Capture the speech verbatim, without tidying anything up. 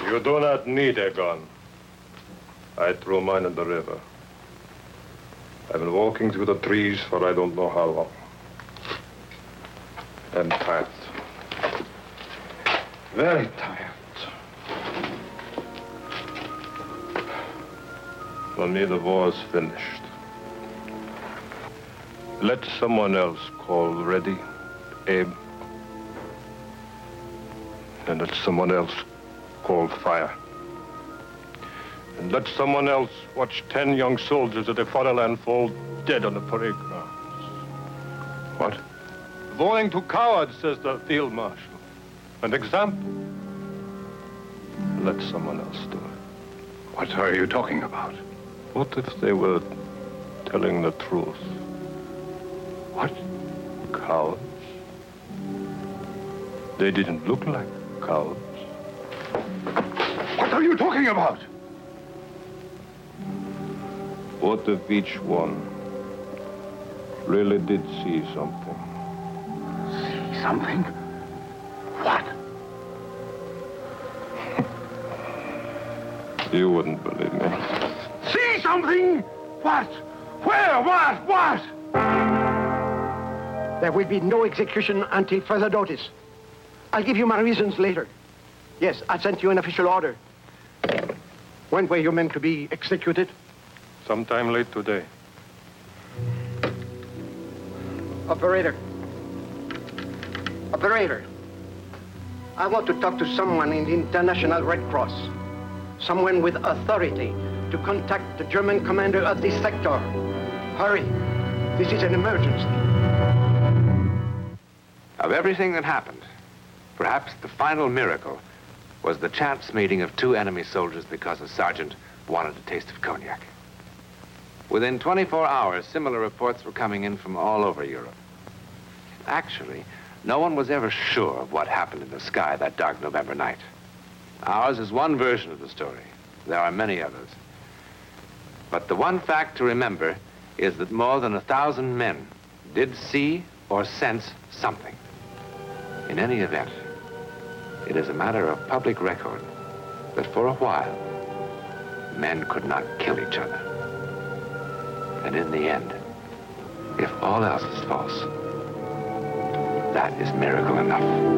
You do not need a gun. I threw mine in the river. I've been walking through the trees for I don't know how long. I'm tired. Very tired. For me, the war's finished. Let someone else call Reddy, Abe, and let someone else call fire. And let someone else watch ten young soldiers of the fatherland fall dead on the parade grounds. What? Voting to cowards, says the field marshal. An example. Let someone else do it. What are you talking about? What if they were telling the truth? What? Cowards. They didn't look like cowards. What are you talking about? What if each one really did see something? See something? What? You wouldn't believe me. See something? What? Where? What? What? There will be no execution until further notice. I'll give you my reasons later. Yes, I sent you an official order. When were you meant to be executed? Sometime late today. Operator. Operator. I want to talk to someone in the International Red Cross. Someone with authority to contact the German commander of this sector. Hurry. This is an emergency. Of everything that happened, perhaps the final miracle was the chance meeting of two enemy soldiers because a sergeant wanted a taste of cognac. Within twenty-four hours, similar reports were coming in from all over Europe. Actually, no one was ever sure of what happened in the sky that dark November night. Ours is one version of the story. There are many others. But the one fact to remember is that more than a thousand men did see or sense something. In any event, it is a matter of public record that for a while, men could not kill each other. And in the end, if all else is false, that is miracle enough.